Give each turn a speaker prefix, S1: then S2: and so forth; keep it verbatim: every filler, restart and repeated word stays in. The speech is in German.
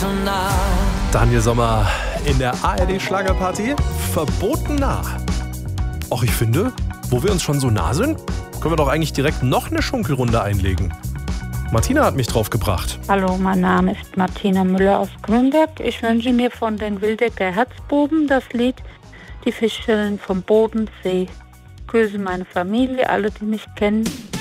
S1: so nah.
S2: Daniel Sommer in der A R D-Schlagerparty. Verboten nah. Och, ich finde, wo wir uns schon so nah sind, können wir doch eigentlich direkt noch eine Schunkelrunde einlegen. Martina hat mich drauf gebracht.
S3: Hallo, mein Name ist Martina Müller aus Grünberg. Ich wünsche mir von den Wildecker Herzbuben das Lied Die Fischchen vom Bodensee. Grüße meine Familie, alle, die mich kennen.